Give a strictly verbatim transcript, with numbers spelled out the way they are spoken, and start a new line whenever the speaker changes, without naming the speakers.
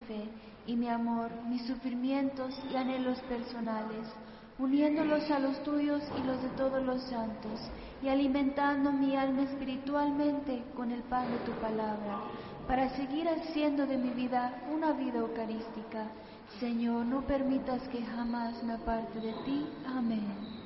fe y mi amor, mis sufrimientos y anhelos personales, uniéndolos a los tuyos y los de todos los santos, y alimentando mi alma espiritualmente con el pan de tu palabra, para seguir haciendo de mi vida una vida eucarística. Señor, no permitas que jamás me aparte de ti. Amén.